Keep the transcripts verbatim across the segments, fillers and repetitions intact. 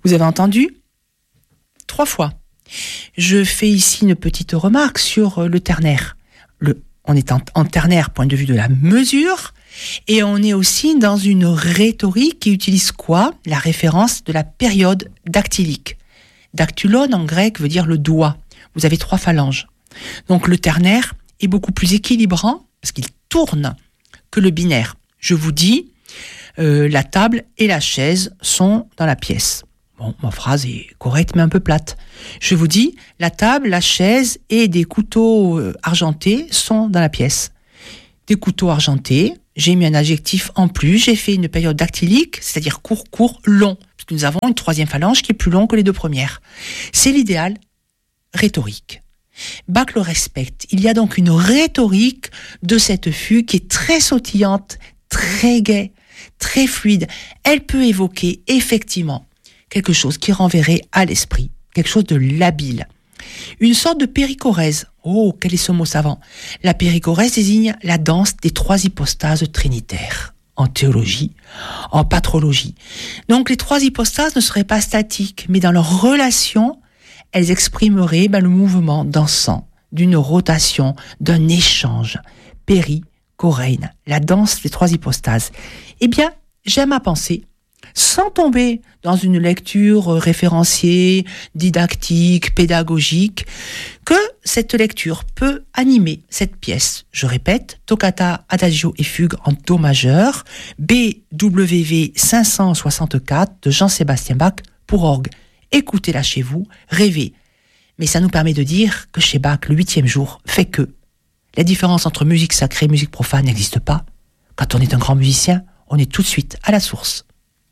Vous avez entendu ? Trois fois. Je fais ici une petite remarque sur le ternaire. Le, on est en, en ternaire, point de vue de la mesure, et on est aussi dans une rhétorique qui utilise quoi ? La référence de la période dactylique. Dactylon en grec veut dire le doigt. Vous avez trois phalanges. Donc le ternaire est beaucoup plus équilibrant, parce qu'il tourne, que le binaire. Je vous dis, euh, la table et la chaise sont dans la pièce. Bon, ma phrase est correcte, mais un peu plate. Je vous dis, la table, la chaise et des couteaux argentés sont dans la pièce. Des couteaux argentés, j'ai mis un adjectif en plus, j'ai fait une période dactylique, c'est-à-dire court, court, long. Parce que nous avons une troisième phalange qui est plus longue que les deux premières. C'est l'idéal rhétorique. Bach le respecte. Il y a donc une rhétorique de cette fugue qui est très sautillante, très gaie, très fluide. Elle peut évoquer effectivement quelque chose qui renverrait à l'esprit, quelque chose de labile. Une sorte de périchorèse. Oh, quel est ce mot savant ? La périchorèse désigne la danse des trois hypostases trinitaires, en théologie, en patrologie. Donc les trois hypostases ne seraient pas statiques, mais dans leur relation, elles exprimeraient ben, le mouvement dansant, d'une rotation, d'un échange. Péri, chorein, la danse des trois hypostases. Eh bien, j'aime à penser, sans tomber dans une lecture référenciée, didactique, pédagogique, que cette lecture peut animer cette pièce. Je répète, Toccata, Adagio et Fugue en Do majeur, B W V cinq cent soixante-quatre de Jean-Sébastien Bach pour orgue. Écoutez-la chez vous, rêvez. Mais ça nous permet de dire que chez Bach, le huitième jour fait que la différence entre musique sacrée et musique profane n'existe pas. Quand on est un grand musicien, on est tout de suite à la source.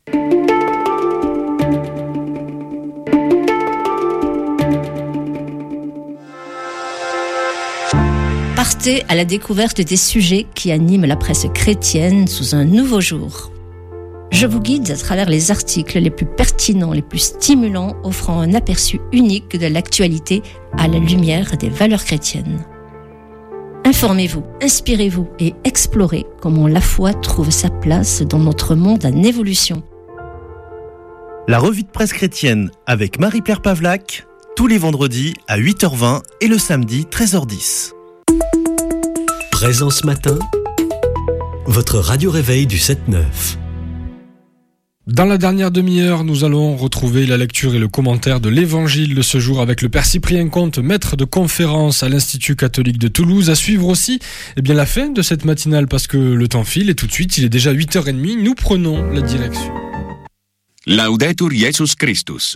Partez à la découverte des sujets qui animent la presse chrétienne sous un nouveau jour. Je vous guide à travers les articles les plus pertinents, les plus stimulants, offrant un aperçu unique de l'actualité à la lumière des valeurs chrétiennes. Informez-vous, inspirez-vous et explorez comment la foi trouve sa place dans notre monde en évolution. La revue de presse chrétienne avec Marie-Pierre Pavlac, tous les vendredis à huit heures vingt et le samedi treize heures dix. Présence matin, votre radio-réveil du sept neuf. Dans la dernière demi-heure, nous allons retrouver la lecture et le commentaire de l'Évangile de ce jour avec le Père Cyprien Comte, maître de conférence à l'Institut catholique de Toulouse. À suivre aussi eh bien, la fin de cette matinale parce que le temps file et tout de suite, il est déjà huit heures trente, nous prenons la direction. Laudetur Jesus Christus.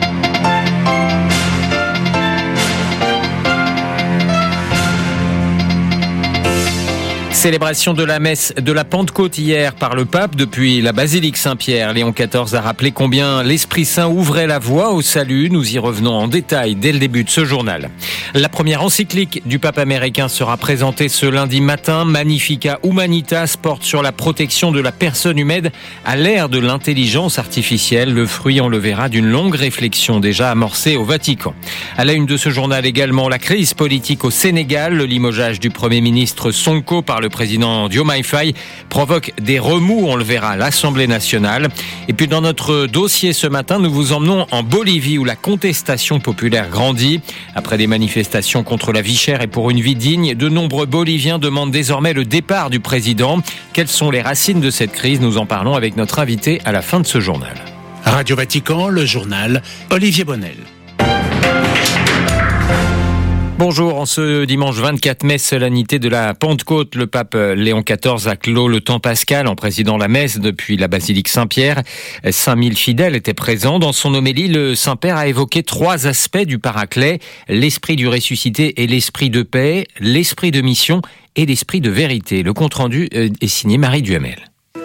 Célébration de la messe de la Pentecôte hier par le pape depuis la basilique Saint-Pierre. Léon quatorze a rappelé combien l'Esprit Saint ouvrait la voie au salut. Nous y revenons en détail dès le début de ce journal. La première encyclique du pape américain sera présentée ce lundi matin. Magnificat Humanitas porte sur la protection de la personne humaine à l'ère de l'intelligence artificielle. Le fruit, on le verra, d'une longue réflexion déjà amorcée au Vatican. À la une de ce journal également, la crise politique au Sénégal. Le limogeage du Premier ministre Sonko par le Le président Diomaye Faye provoque des remous, on le verra, à l'Assemblée nationale. Et puis dans notre dossier ce matin, nous vous emmenons en Bolivie où la contestation populaire grandit. Après des manifestations contre la vie chère et pour une vie digne, de nombreux Boliviens demandent désormais le départ du président. Quelles sont les racines de cette crise ? Nous en parlons avec notre invité à la fin de ce journal. Radio Vatican, le journal, Olivier Bonnel. Bonjour, en ce dimanche vingt-quatre mai, solennité de la Pentecôte, le pape Léon quatorze a clos le temps pascal en présidant la messe depuis la basilique Saint-Pierre. cinq mille fidèles étaient présents. Dans son homélie, le Saint-Père a évoqué trois aspects du paraclet, l'esprit du ressuscité et l'esprit de paix, l'esprit de mission et l'esprit de vérité. Le compte-rendu est signé Marie Duhamel.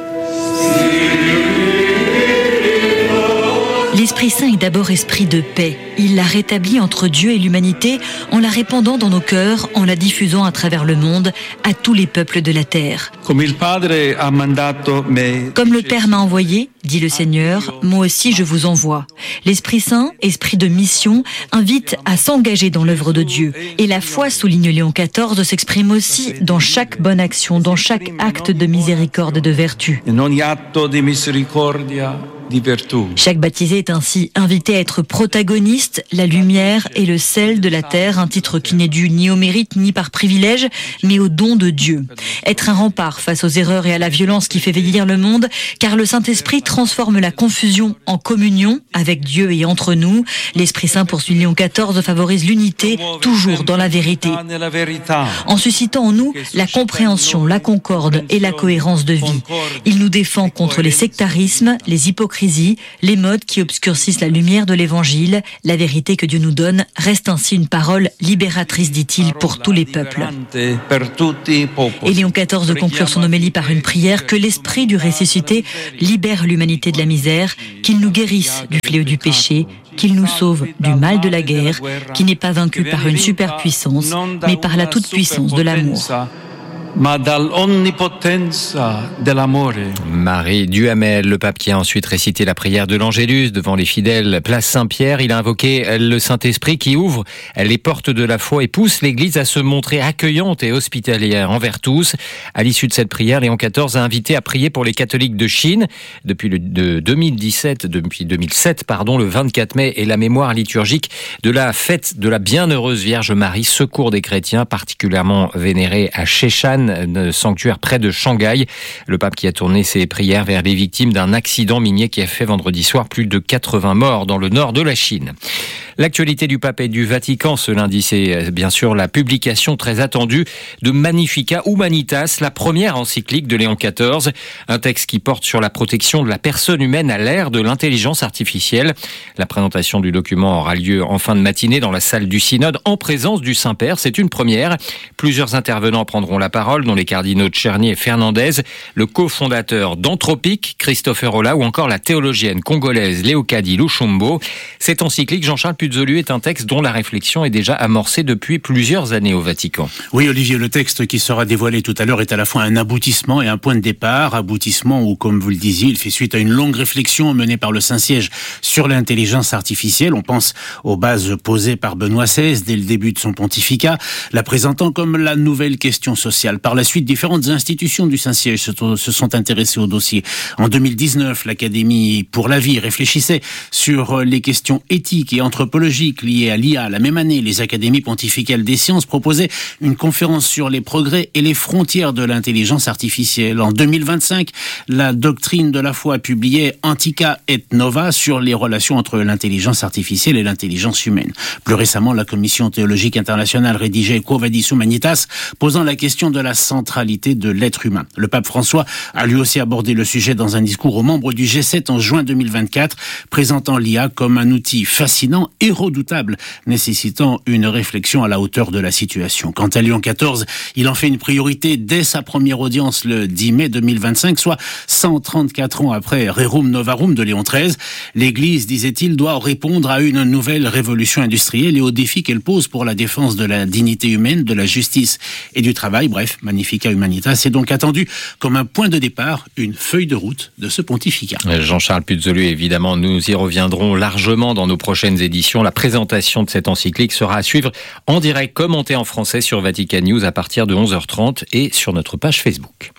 L'Esprit Saint est d'abord esprit de paix. Il l'a rétabli entre Dieu et l'humanité en la répandant dans nos cœurs, en la diffusant à travers le monde, à tous les peuples de la terre. Comme le Père m'a envoyé, dit le Seigneur, moi aussi je vous envoie. L'Esprit Saint, esprit de mission, invite à s'engager dans l'œuvre de Dieu. Et la foi, souligne Léon quatorze, s'exprime aussi dans chaque bonne action, dans chaque acte de miséricorde et de vertu. Chaque baptisé est ainsi ainsi invités à être protagonistes, la lumière et le sel de la terre, un titre qui n'est dû ni au mérite ni par privilège, mais au don de Dieu. Être un rempart face aux erreurs et à la violence qui fait vieillir le monde, car le Saint-Esprit transforme la confusion en communion avec Dieu et entre nous. L'Esprit Saint, poursuit Léon quatorze, favorise l'unité, toujours dans la vérité, en suscitant en nous la compréhension, la concorde et la cohérence de vie. Il nous défend contre les sectarismes, les hypocrisies, les modes qui obscurcissent la lumière de l'Évangile. La vérité que Dieu nous donne reste ainsi une parole libératrice, dit-il, pour tous les peuples. Et Léon quatorze de conclure son homélie par une prière: que l'Esprit du ressuscité libère l'humanité de la misère, qu'il nous guérisse du fléau du péché, qu'il nous sauve du mal de la guerre, qui n'est pas vaincu par une superpuissance, mais par la toute-puissance de l'amour. Marie Duhamel, le pape qui a ensuite récité la prière de l'Angélus devant les fidèles place Saint-Pierre. Il a invoqué le Saint-Esprit qui ouvre les portes de la foi et pousse l'Église à se montrer accueillante et hospitalière envers tous. À l'issue de cette prière, Léon quatorze a invité à prier pour les catholiques de Chine. Depuis le, de deux mille dix-sept, depuis deux mille sept, pardon, le vingt-quatre mai est la mémoire liturgique de la fête de la Bienheureuse Vierge Marie, secours des chrétiens, particulièrement vénérée à Sheshan, sanctuaire près de Shanghai. Le pape qui a tourné ses prières vers les victimes d'un accident minier qui a fait vendredi soir plus de quatre-vingts morts dans le nord de la Chine. L'actualité du pape et du Vatican ce lundi, c'est bien sûr la publication très attendue de Magnificat Humanitas, la première encyclique de Léon quatorze, un texte qui porte sur la protection de la personne humaine à l'ère de l'intelligence artificielle. La présentation du document aura lieu en fin de matinée dans la salle du synode en présence du Saint-Père. C'est une première. Plusieurs intervenants prendront la parole, dont les cardinaux Tcherny et Fernandez, le cofondateur d'Anthropique, Christopher Olah, ou encore la théologienne congolaise Léocadie Luchumbo. Cette encyclique, Jean-Charles Puzolu, est un texte dont la réflexion est déjà amorcée depuis plusieurs années au Vatican. Oui, Olivier, le texte qui sera dévoilé tout à l'heure est à la fois un aboutissement et un point de départ. Aboutissement où, comme vous le disiez, il fait suite à une longue réflexion menée par le Saint-Siège sur l'intelligence artificielle. On pense aux bases posées par Benoît seize dès le début de son pontificat, la présentant comme la nouvelle question sociale. Par la suite, différentes institutions du Saint-Siège se sont intéressées au dossier. En deux mille dix-neuf, l'Académie pour la vie réfléchissait sur les questions éthiques et anthropologiques liées à l'I A. La même année, les académies pontificales des sciences proposaient une conférence sur les progrès et les frontières de l'intelligence artificielle. En deux mille vingt-cinq, la doctrine de la foi publiait Antica et Nova sur les relations entre l'intelligence artificielle et l'intelligence humaine. Plus récemment, la Commission théologique internationale rédigeait Quo Vadis Humanitas, posant la question de la centralité de l'être humain. Le pape François a lui aussi abordé le sujet dans un discours aux membres du G sept en juin deux mille vingt-quatre, présentant l'I A comme un outil fascinant et redoutable, nécessitant une réflexion à la hauteur de la situation. Quant à Léon quatorze, il en fait une priorité dès sa première audience le dix mai deux mille vingt-cinq, soit cent trente-quatre ans après Rerum Novarum de Léon treize. L'Église, disait-il, doit répondre à une nouvelle révolution industrielle et aux défis qu'elle pose pour la défense de la dignité humaine, de la justice et du travail. Bref, Magnificat Humanitas est donc attendu comme un point de départ, une feuille de route de ce pontificat. Jean-Charles Puzolu, évidemment, nous y reviendrons largement dans nos prochaines éditions. La présentation de cette encyclique sera à suivre en direct, commentée en français sur Vatican News à partir de onze heures trente et sur notre page Facebook.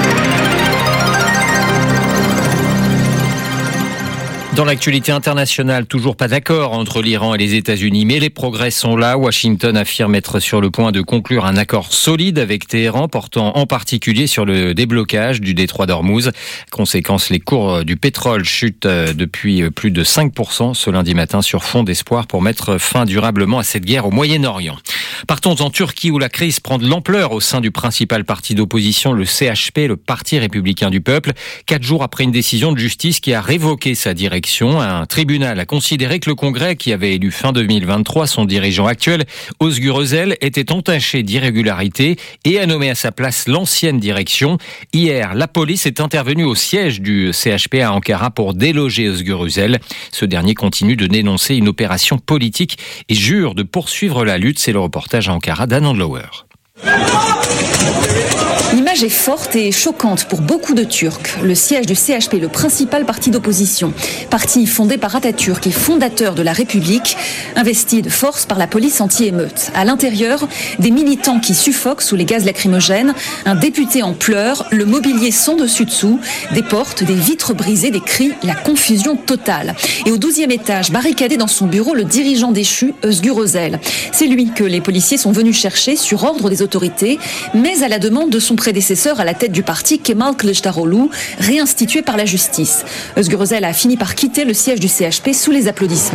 Dans l'actualité internationale, toujours pas d'accord entre l'Iran et les États-Unis, mais les progrès sont là. Washington affirme être sur le point de conclure un accord solide avec Téhéran, portant en particulier sur le déblocage du détroit d'Ormuz. Conséquence, les cours du pétrole chutent depuis plus de cinq pour cent ce lundi matin sur fond d'espoir pour mettre fin durablement à cette guerre au Moyen-Orient. Partons en Turquie où la crise prend de l'ampleur au sein du principal parti d'opposition, le C H P, le Parti républicain du peuple. Quatre jours après une décision de justice qui a révoqué sa direction, un tribunal a considéré que le Congrès, qui avait élu fin deux mille vingt-trois son dirigeant actuel, Özgür Özel, était entaché d'irrégularités et a nommé à sa place l'ancienne direction. Hier, la police est intervenue au siège du C H P à Ankara pour déloger Özgür Özel. Ce dernier continue de dénoncer une opération politique et jure de poursuivre la lutte. C'est le reportage à Ankara d'Anand Lower. L'image est forte et choquante pour beaucoup de Turcs. Le siège du C H P, le principal parti d'opposition, parti fondé par Atatürk et fondateur de la République, investi de force par la police anti-émeute. À l'intérieur, des militants qui suffoquent sous les gaz lacrymogènes, un député en pleurs, le mobilier sans dessus-dessous, des portes, des vitres brisées, des cris, la confusion totale. Et au douzième étage, barricadé dans son bureau, le dirigeant déchu, Özgür Özel. C'est lui que les policiers sont venus chercher sur ordre des autorités, mais à la demande de son prédécesseur à la tête du parti, Kemal Kılıçdaroğlu, réinstitué par la justice. Özgür Özel a fini par quitter le siège du C H P sous les applaudissements.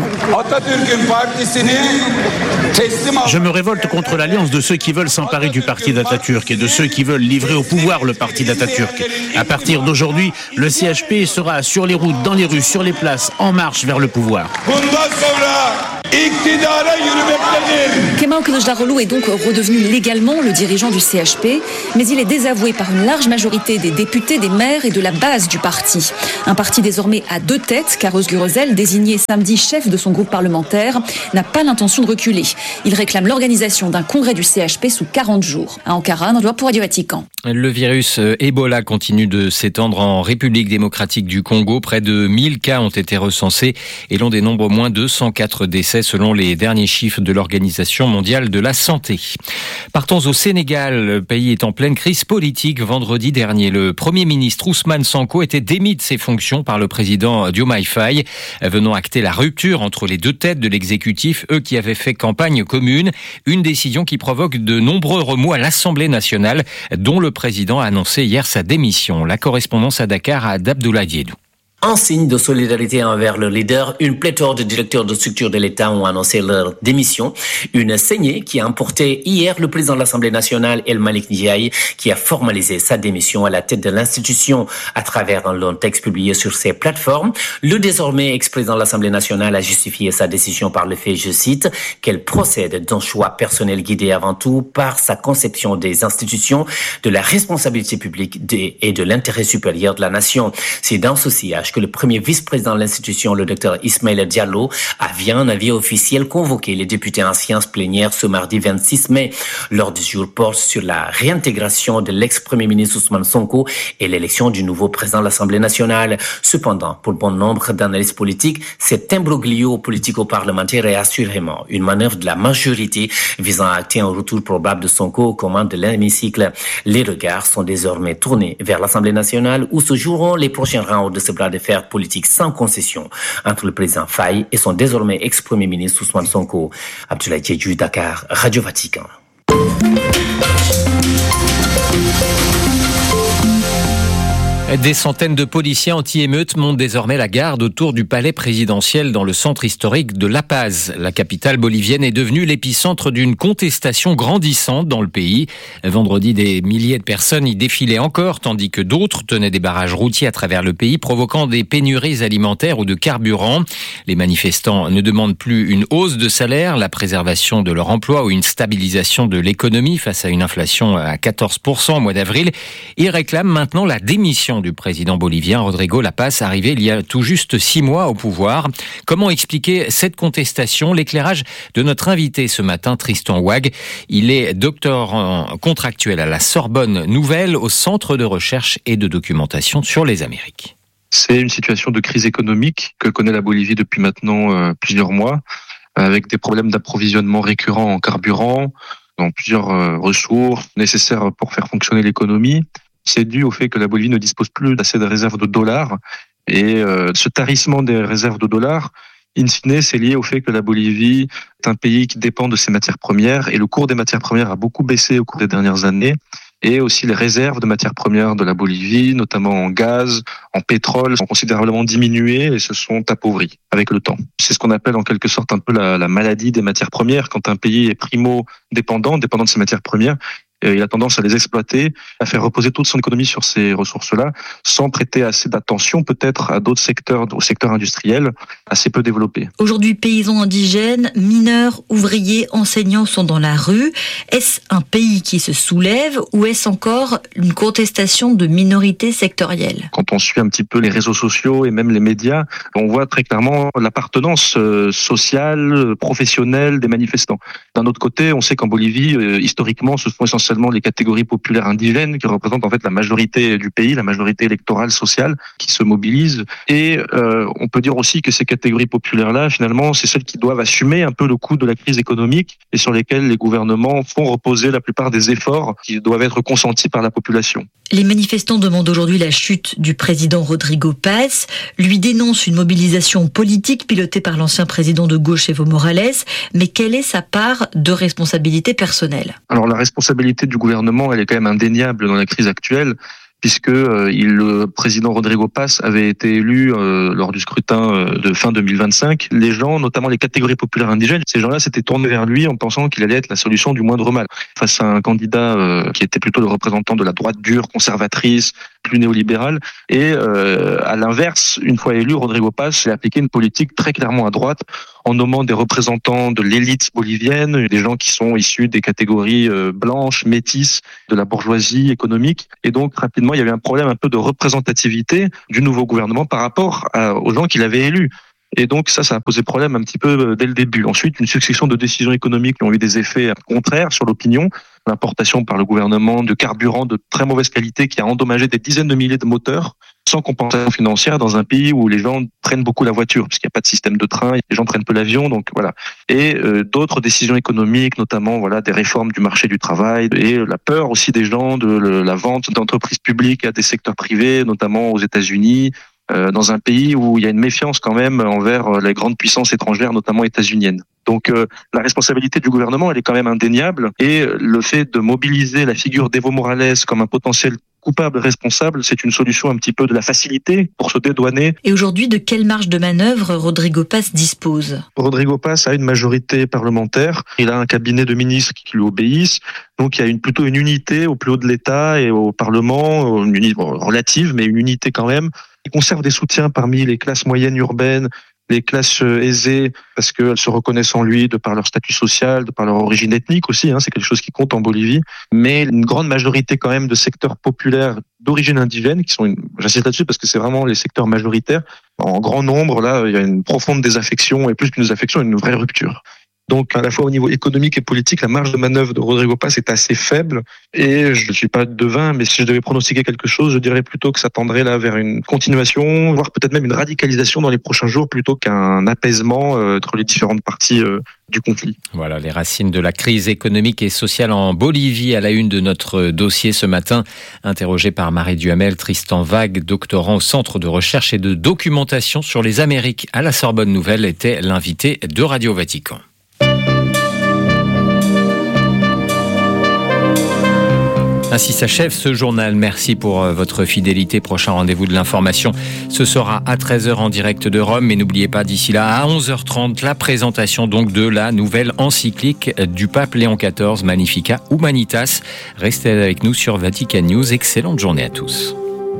Je me révolte contre l'alliance de ceux qui veulent s'emparer du parti d'Atatürk et de ceux qui veulent livrer au pouvoir le parti d'Atatürk. À partir d'aujourd'hui, le C H P sera sur les routes, dans les rues, sur les places, en marche vers le pouvoir. Kemal Kılıçdaroğlu est donc redevenu légalement le dirigeant du C H P, mais il est désavoué par une large majorité des députés, des maires et de la base du parti. Un parti désormais à deux têtes, car Özgür Özel, désigné samedi chef de son groupe parlementaire, n'a pas l'intention de reculer. Il réclame l'organisation d'un congrès du C H P sous quarante jours. À Ankara, Nandouar pour Radio Vatican. Le virus Ebola continue de s'étendre en République démocratique du Congo. Près de mille cas ont été recensés et l'on dénombre au moins deux cent quatre décès selon les derniers chiffres de l'Organisation mondiale de la santé. Partons au Sénégal. Le pays est en pleine crise politique. Vendredi dernier, le Premier ministre Ousmane Sonko était démis de ses fonctions par le président Diomaye Faye, venant acter la rupture entre les deux têtes de l'exécutif, eux qui avaient fait campagne commune. Une décision qui provoque de nombreux remous à l'Assemblée nationale, dont le président a annoncé hier sa démission. La correspondance à Dakar à d'Abdoulaye Diédou. En signe de solidarité envers le leader, une pléthore de directeurs de structures de l'État ont annoncé leur démission. Une saignée qui a emporté hier le président de l'Assemblée nationale, El Malick Ndiaye, qui a formalisé sa démission à la tête de l'institution à travers un long texte publié sur ses plateformes. Le désormais ex-président de l'Assemblée nationale a justifié sa décision par le fait, je cite, qu'elle procède d'un choix personnel guidé avant tout par sa conception des institutions, de la responsabilité publique et de l'intérêt supérieur de la nation. C'est dans ce sillage que le premier vice-président de l'institution, le docteur Ismaïla Diallo, a via un avis officiel convoqué les députés en séance plénière ce mardi vingt-six mai. L'ordre du jour porte sur la réintégration de l'ex-premier ministre Ousmane Sonko et l'élection du nouveau président de l'Assemblée nationale. Cependant, pour bon nombre d'analystes politiques, cet imbroglio politico-parlementaire est assurément une manœuvre de la majorité visant à acter un retour probable de Sonko aux commandes de l'hémicycle. Les regards sont désormais tournés vers l'Assemblée nationale où se joueront les prochains rounds de ce bras de fer politique sans concession entre le président Faye et son désormais ex-premier ministre Ousmane Sonko. Abdoulaye Diédhiou, Dakar, Radio Vatican. Des centaines de policiers anti-émeutes montent désormais la garde autour du palais présidentiel dans le centre historique de La Paz. La capitale bolivienne est devenue l'épicentre d'une contestation grandissante dans le pays. Vendredi, des milliers de personnes y défilaient encore, tandis que d'autres tenaient des barrages routiers à travers le pays, provoquant des pénuries alimentaires ou de carburant. Les manifestants ne demandent plus une hausse de salaire, la préservation de leur emploi ou une stabilisation de l'économie face à une inflation à quatorze pour cent au mois d'avril. Ils réclament maintenant la démission du président bolivien Rodrigo Lapas, arrivé il y a tout juste six mois au pouvoir. Comment expliquer cette contestation? L'éclairage de notre invité ce matin, Tristan Wag. Il est doctorant contractuel à la Sorbonne Nouvelle au Centre de recherche et de documentation sur les Amériques. C'est une situation de crise économique que connaît la Bolivie depuis maintenant euh, plusieurs mois, avec des problèmes d'approvisionnement récurrents en carburant, dans plusieurs euh, ressources nécessaires pour faire fonctionner l'économie. C'est dû au fait que la Bolivie ne dispose plus d'assez de réserves de dollars. Et euh, ce tarissement des réserves de dollars, in fine, c'est lié au fait que la Bolivie est un pays qui dépend de ses matières premières. Et le cours des matières premières a beaucoup baissé au cours des dernières années. Et aussi les réserves de matières premières de la Bolivie, notamment en gaz, en pétrole, ont considérablement diminué et se sont appauvries avec le temps. C'est ce qu'on appelle en quelque sorte un peu la, la maladie des matières premières. Quand un pays est primo-dépendant, dépendant de ses matières premières, il a tendance à les exploiter, à faire reposer toute son économie sur ces ressources-là, sans prêter assez d'attention peut-être à d'autres secteurs, au secteur industriel, assez peu développés. Aujourd'hui, paysans indigènes, mineurs, ouvriers, enseignants sont dans la rue. Est-ce un pays qui se soulève ou est-ce encore une contestation de minorités sectorielles? Quand on suit un petit peu les réseaux sociaux et même les médias, on voit très clairement l'appartenance sociale, professionnelle des manifestants. D'un autre côté, on sait qu'en Bolivie, historiquement, ce sont essentiellement seulement les catégories populaires indigènes qui représentent en fait la majorité du pays, la majorité électorale, sociale, qui se mobilisent. Et euh, on peut dire aussi que ces catégories populaires-là, finalement, c'est celles qui doivent assumer un peu le coût de la crise économique et sur lesquelles les gouvernements font reposer la plupart des efforts qui doivent être consentis par la population. Les manifestants demandent aujourd'hui la chute du président Rodrigo Paz, lui dénoncent une mobilisation politique pilotée par l'ancien président de gauche Evo Morales, mais quelle est sa part de responsabilité personnelle ? Alors la responsabilité du gouvernement, elle est quand même indéniable dans la crise actuelle, puisque euh, il, le président Rodrigo Paz avait été élu euh, lors du scrutin euh, de fin deux mille vingt-cinq. Les gens, notamment les catégories populaires indigènes, ces gens-là s'étaient tournés vers lui en pensant qu'il allait être la solution du moindre mal. Face à un candidat euh, qui était plutôt le représentant de la droite dure, conservatrice, plus néolibérale. Et euh, à l'inverse, une fois élu, Rodrigo Paz s'est appliqué une politique très clairement à droite, en nommant des représentants de l'élite bolivienne, des gens qui sont issus des catégories euh, blanches, métisses, de la bourgeoisie économique. Et donc, rapidement, il y avait un problème un peu de représentativité du nouveau gouvernement par rapport à, aux gens qu'il avait élus. Et donc ça, ça a posé problème un petit peu dès le début. Ensuite, une succession de décisions économiques qui ont eu des effets contraires sur l'opinion. L'importation par le gouvernement de carburant de très mauvaise qualité qui a endommagé des dizaines de milliers de moteurs sans compensation financière dans un pays où les gens prennent beaucoup la voiture, puisqu'il n'y a pas de système de train, les gens prennent peu l'avion, donc voilà. Et euh, d'autres décisions économiques, notamment voilà des réformes du marché du travail et la peur aussi des gens de le, la vente d'entreprises publiques à des secteurs privés, notamment aux États-Unis. Euh, dans un pays où il y a une méfiance quand même envers les grandes puissances étrangères, notamment états-uniennes. Donc euh, la responsabilité du gouvernement, elle est quand même indéniable, et le fait de mobiliser la figure d'Evo Morales comme un potentiel coupable responsable, c'est une solution un petit peu de la facilité pour se dédouaner. Et aujourd'hui, de quelle marge de manœuvre Rodrigo Paz dispose ? Rodrigo Paz a une majorité parlementaire, il a un cabinet de ministres qui lui obéissent, donc il y a une, plutôt une unité au plus haut de l'État et au Parlement, une unité bon, relative, mais une unité quand même. Il conserve des soutiens parmi les classes moyennes urbaines, les classes aisées, parce qu'elles se reconnaissent en lui de par leur statut social, de par leur origine ethnique aussi, hein, c'est quelque chose qui compte en Bolivie. Mais une grande majorité quand même de secteurs populaires d'origine indigène, qui sont, une, j'insiste là-dessus parce que c'est vraiment les secteurs majoritaires, en grand nombre, là, il y a une profonde désaffection, et plus qu'une désaffection, une vraie rupture. Donc, à la fois au niveau économique et politique, la marge de manœuvre de Rodrigo Paz est assez faible. Et je ne suis pas devin, mais si je devais pronostiquer quelque chose, je dirais plutôt que ça tendrait là vers une continuation, voire peut-être même une radicalisation dans les prochains jours, plutôt qu'un apaisement euh, entre les différentes parties euh, du conflit. Voilà les racines de la crise économique et sociale en Bolivie à la une de notre dossier ce matin. Interrogé par Marie Duhamel, Tristan Vague, doctorant au Centre de recherche et de documentation sur les Amériques à la Sorbonne Nouvelle, était l'invité de Radio Vatican. Ainsi s'achève ce journal. Merci pour votre fidélité. Prochain rendez-vous de l'information, ce sera à treize heures en direct de Rome. Mais n'oubliez pas, d'ici là, à onze heures trente, la présentation donc de la nouvelle encyclique du pape Léon quatorze, Magnificat Humanitas. Restez avec nous sur Vatican News. Excellente journée à tous.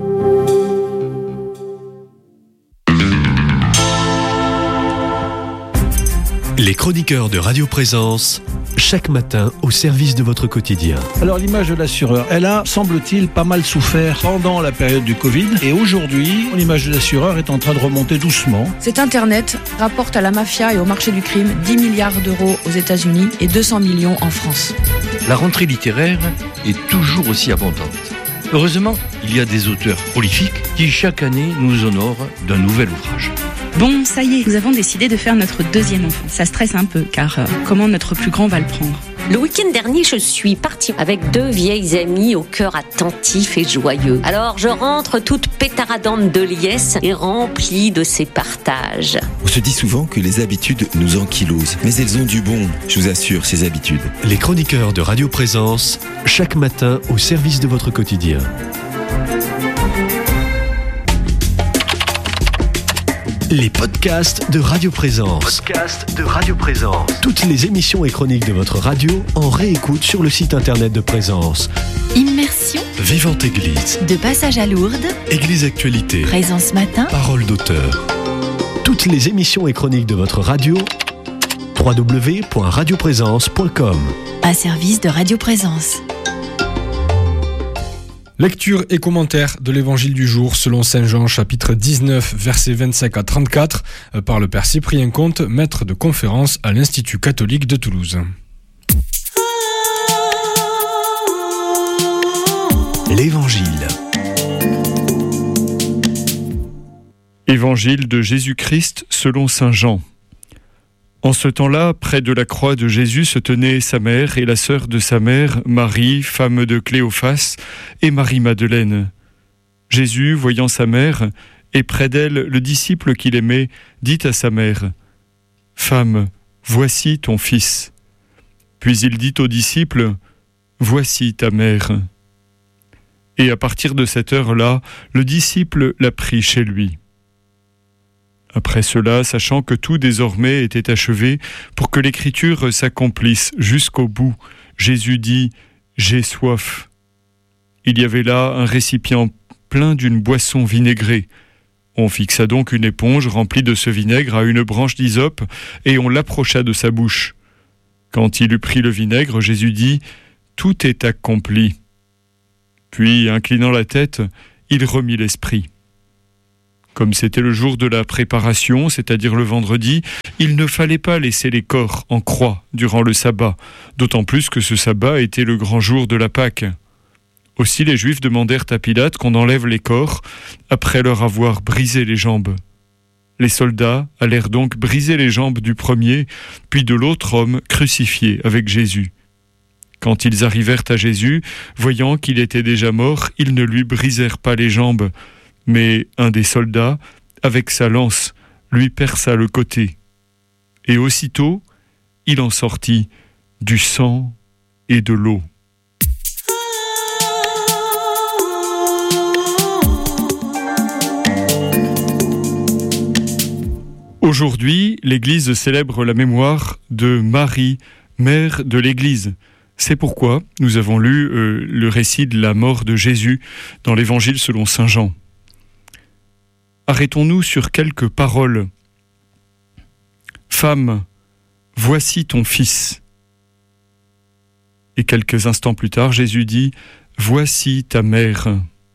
Les chroniqueurs de Radio Présence, chaque matin au service de votre quotidien. Alors l'image de l'assureur, elle a, semble-t-il, pas mal souffert pendant la période du Covid. Et aujourd'hui, l'image de l'assureur est en train de remonter doucement. Cet Internet rapporte à la mafia et au marché du crime dix milliards d'euros aux États-Unis et deux cents millions en France. La rentrée littéraire est toujours aussi abondante. Heureusement, il y a des auteurs prolifiques qui chaque année nous honorent d'un nouvel ouvrage. Bon, ça y est, nous avons décidé de faire notre deuxième enfant. Ça stresse un peu, car euh, comment notre plus grand va le prendre ? Le week-end dernier, je suis partie avec deux vieilles amies au cœur attentif et joyeux. Alors, je rentre toute pétaradante de liesse et remplie de ces partages. On se dit souvent que les habitudes nous ankylosent, mais elles ont du bon, je vous assure, ces habitudes. Les chroniqueurs de Radio Présence, chaque matin au service de votre quotidien. Les podcasts de Radio Présence. Podcasts de Radio Présence. Toutes les émissions et chroniques de votre radio en réécoute sur le site internet de Présence. Immersion. Vivante Église. De passage à Lourdes. Église Actualité. Présence Matin. Parole d'auteur. Toutes les émissions et chroniques de votre radio. w w w point radio présence point com. Un service de Radio Présence. Lecture et commentaire de l'évangile du jour selon Saint Jean, chapitre dix-neuf, versets vingt-cinq à trente-quatre, par le père Cyprien Comte, maître de conférence à l'Institut catholique de Toulouse. l'Évangile. Évangile de Jésus-Christ selon saint Jean. En ce temps-là, près de la croix de Jésus se tenaient sa mère et la sœur de sa mère, Marie, femme de Cléophas, et Marie-Madeleine. Jésus, voyant sa mère, et près d'elle le disciple qu'il aimait, dit à sa mère, « Femme, voici ton fils. » Puis il dit au disciple, « Voici ta mère. » Et à partir de cette heure-là, le disciple l'a pris chez lui. Après cela, sachant que tout désormais était achevé, pour que l'écriture s'accomplisse jusqu'au bout, Jésus dit « J'ai soif ». Il y avait là un récipient plein d'une boisson vinaigrée. On fixa donc une éponge remplie de ce vinaigre à une branche d'hysope, et on l'approcha de sa bouche. Quand il eut pris le vinaigre, Jésus dit « Tout est accompli ». Puis, inclinant la tête, il remit l'esprit. Comme c'était le jour de la préparation, c'est-à-dire le vendredi, il ne fallait pas laisser les corps en croix durant le sabbat, d'autant plus que ce sabbat était le grand jour de la Pâque. Aussi les Juifs demandèrent à Pilate qu'on enlève les corps, après leur avoir brisé les jambes. Les soldats allèrent donc briser les jambes du premier, puis de l'autre homme crucifié avec Jésus. Quand ils arrivèrent à Jésus, voyant qu'il était déjà mort, ils ne lui brisèrent pas les jambes, mais un des soldats, avec sa lance, lui perça le côté. Et aussitôt, il en sortit du sang et de l'eau. Aujourd'hui, l'Église célèbre la mémoire de Marie, mère de l'Église. C'est pourquoi nous avons lu euh, le récit de la mort de Jésus dans l'Évangile selon saint Jean. Arrêtons-nous sur quelques paroles. Femme, voici ton fils. Et quelques instants plus tard, Jésus dit, voici ta mère.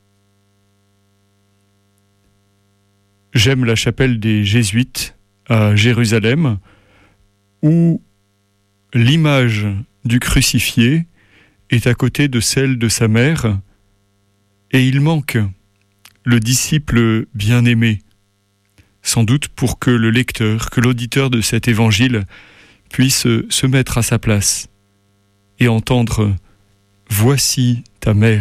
J'aime la chapelle des Jésuites à Jérusalem, où l'image du crucifié est à côté de celle de sa mère, et il manque le disciple bien-aimé, sans doute pour que le lecteur, que l'auditeur de cet évangile puisse se mettre à sa place et entendre « Voici ta mère ».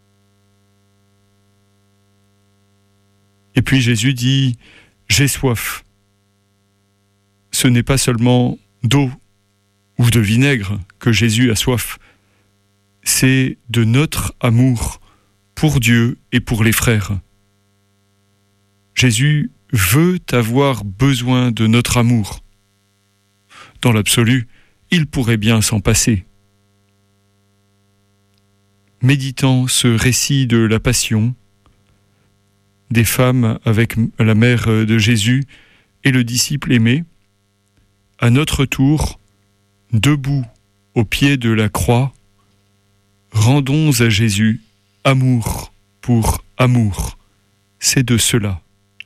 Et puis Jésus dit « J'ai soif ». Ce n'est pas seulement d'eau ou de vinaigre que Jésus a soif, c'est de notre amour pour Dieu et pour les frères. Jésus veut avoir besoin de notre amour. Dans l'absolu, il pourrait bien s'en passer. Méditant ce récit de la Passion, des femmes avec la mère de Jésus et le disciple aimé, à notre tour, debout au pied de la croix, rendons à Jésus amour pour amour. C'est de cela